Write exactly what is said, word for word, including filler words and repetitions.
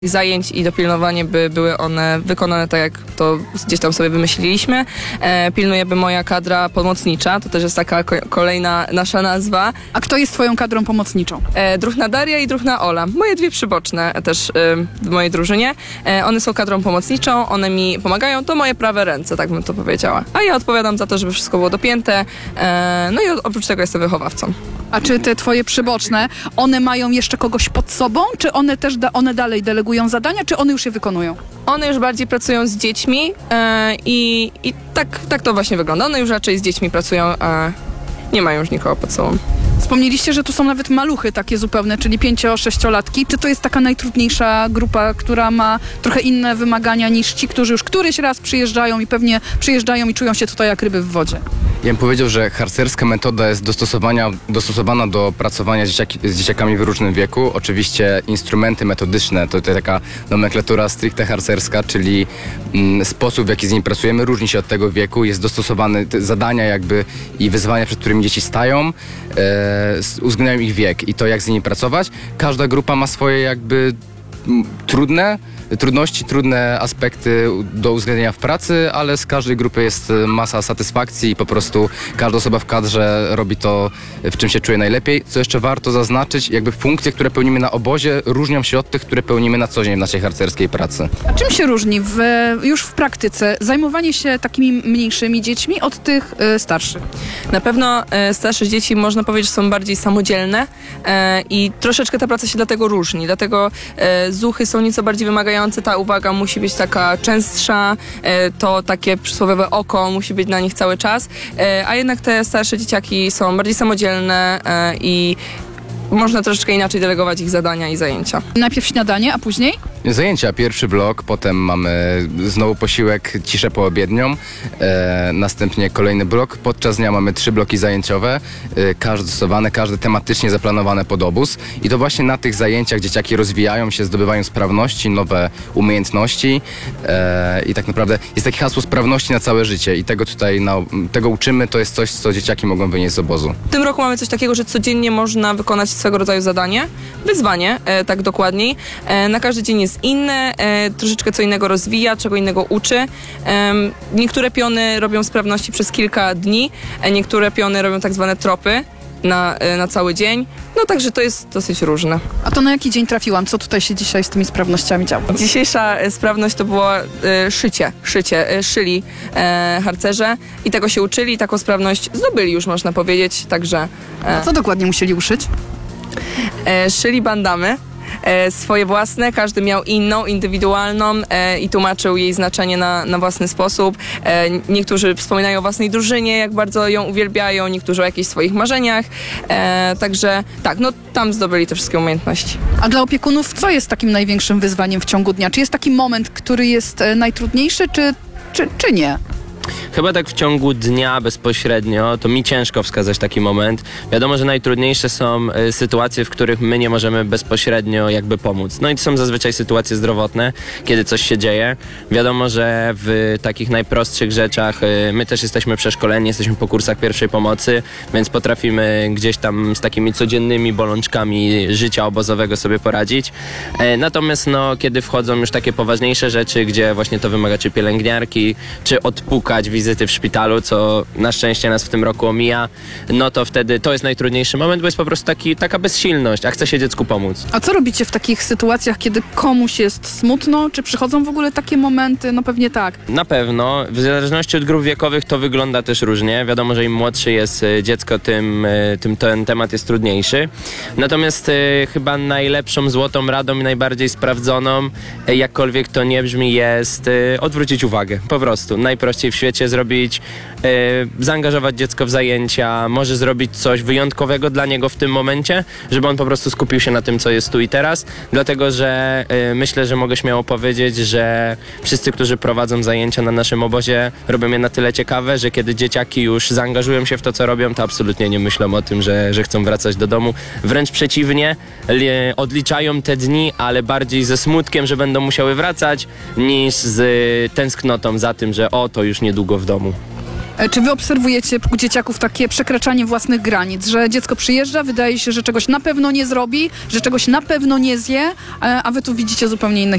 zajęć i dopilnowanie, by były one wykonane tak, jak to gdzieś tam sobie wymyśliliśmy. E, pilnuje by moja kadra pomocnicza, to też jest taka ko- kolejna nasza nazwa. A kto jest twoją kadrą pomocniczą? E, Druhna Daria i Druhna Ola. Moje dwie przyboczne też e, w mojej drużynie. E, one są kadrą pomocniczą, one mi pomagają, to moje prawe ręce, tak bym to powiedziała. A ja odpowiadam za to, żeby wszystko było dopięte. E, no i oprócz tego jestem wychowawcą. A czy te twoje przyboczne, one mają jeszcze kogoś pod sobą, czy one też da, one dalej delegują zadania, czy one już je wykonują? One już bardziej pracują z dziećmi e, i, i tak, tak to właśnie wygląda. One już raczej z dziećmi pracują, a nie mają już nikogo pod sobą. Wspomnieliście, że tu są nawet maluchy takie zupełne, czyli pięcio-sześciolatki. Czy to jest taka najtrudniejsza grupa, która ma trochę inne wymagania niż ci, którzy już któryś raz przyjeżdżają i pewnie przyjeżdżają i czują się tutaj jak ryby w wodzie? Ja bym powiedział, że harcerska metoda jest dostosowania, dostosowana do pracowania z, dzieciaki, z dzieciakami w różnym wieku. Oczywiście instrumenty metodyczne, to, to taka nomenklatura stricte harcerska, czyli mm, sposób, w jaki z nimi pracujemy, różni się od tego wieku. Jest dostosowany, te zadania jakby i wyzwania, przed którymi dzieci stają, e, uwzględniają ich wiek i to, jak z nimi pracować. Każda grupa ma swoje jakby m, trudne trudności, trudne aspekty do uwzględnienia w pracy, ale z każdej grupy jest masa satysfakcji i po prostu każda osoba w kadrze robi to, w czym się czuje najlepiej. Co jeszcze warto zaznaczyć, jakby funkcje, które pełnimy na obozie, różnią się od tych, które pełnimy na co dzień w naszej harcerskiej pracy. A czym się różni w, już w praktyce zajmowanie się takimi mniejszymi dziećmi od tych y, starszych? Na pewno e, starsze dzieci, można powiedzieć, że są bardziej samodzielne e, i troszeczkę ta praca się dlatego różni. Dlatego e, zuchy są nieco bardziej wymagające, ta uwaga musi być taka częstsza, e, to takie przysłowiowe oko musi być na nich cały czas, e, a jednak te starsze dzieciaki są bardziej samodzielne e, i można troszeczkę inaczej delegować ich zadania i zajęcia. Najpierw śniadanie, a później? Zajęcia, pierwszy blok, potem mamy znowu posiłek, ciszę poobiednią, e, następnie kolejny blok. Podczas dnia mamy trzy bloki zajęciowe, e, każde stosowane, każde tematycznie zaplanowane pod obóz i to właśnie na tych zajęciach dzieciaki rozwijają się, zdobywają sprawności, nowe umiejętności e, i tak naprawdę jest takie hasło sprawności na całe życie i tego tutaj na, tego uczymy, to jest coś, co dzieciaki mogą wynieść z obozu. W tym roku mamy coś takiego, że codziennie można wykonać swego rodzaju zadanie, wyzwanie, e, tak dokładniej. E, na każdy dzień jest inne, e, troszeczkę co innego rozwija, czego innego uczy. E, niektóre piony robią sprawności przez kilka dni, e, niektóre piony robią tak zwane tropy na, e, na cały dzień. No także to jest dosyć różne. A to na jaki dzień trafiłam? Co tutaj się dzisiaj z tymi sprawnościami działo? Dzisiejsza e, sprawność to było e, szycie, szycie, e, szyli e, harcerze i tego się uczyli, taką sprawność zdobyli już, można powiedzieć, także... E, A co dokładnie musieli uszyć? e, szyli bandamy. E, swoje własne, każdy miał inną, indywidualną e, i tłumaczył jej znaczenie na, na własny sposób. E, niektórzy wspominają o własnej drużynie, jak bardzo ją uwielbiają, niektórzy o jakichś swoich marzeniach. E, także tak, no tam zdobyli te wszystkie umiejętności. A dla opiekunów co jest takim największym wyzwaniem w ciągu dnia? Czy jest taki moment, który jest e, najtrudniejszy, czy, czy, czy nie? Chyba tak w ciągu dnia bezpośrednio, to mi ciężko wskazać taki moment. Wiadomo, że najtrudniejsze są y, sytuacje, w których my nie możemy bezpośrednio jakby pomóc. No i to są zazwyczaj sytuacje zdrowotne, kiedy coś się dzieje. Wiadomo, że w takich najprostszych rzeczach y, my też jesteśmy przeszkoleni, jesteśmy po kursach pierwszej pomocy, więc potrafimy gdzieś tam z takimi codziennymi bolączkami życia obozowego sobie poradzić. Y, natomiast no, kiedy wchodzą już takie poważniejsze rzeczy, gdzie właśnie to wymaga czy pielęgniarki, czy odpukać wizyty w szpitalu, co na szczęście nas w tym roku omija, no to wtedy to jest najtrudniejszy moment, bo jest po prostu taki, taka bezsilność, a chce się dziecku pomóc. A co robicie w takich sytuacjach, kiedy komuś jest smutno? Czy przychodzą w ogóle takie momenty? No pewnie tak. Na pewno. W zależności od grup wiekowych to wygląda też różnie. Wiadomo, że im młodszy jest dziecko, tym, tym ten temat jest trudniejszy. Natomiast y, chyba najlepszą złotą radą i najbardziej sprawdzoną, y, jakkolwiek to nie brzmi, jest y, odwrócić uwagę. Po prostu. Najprościej w świecie zrobić, e, zaangażować dziecko w zajęcia, może zrobić coś wyjątkowego dla niego w tym momencie, żeby on po prostu skupił się na tym, co jest tu i teraz, dlatego że e, myślę, że mogę śmiało powiedzieć, że wszyscy, którzy prowadzą zajęcia na naszym obozie, robią je na tyle ciekawe, że kiedy dzieciaki już zaangażują się w to, co robią, to absolutnie nie myślą o tym, że, że chcą wracać do domu. Wręcz przeciwnie, li, odliczają te dni, ale bardziej ze smutkiem, że będą musiały wracać, niż z tęsknotą za tym, że o, to już niedługo w domu. E, Czy wy obserwujecie u dzieciaków takie przekraczanie własnych granic, że dziecko przyjeżdża, wydaje się, że czegoś na pewno nie zrobi, że czegoś na pewno nie zje, e, a wy tu widzicie zupełnie inne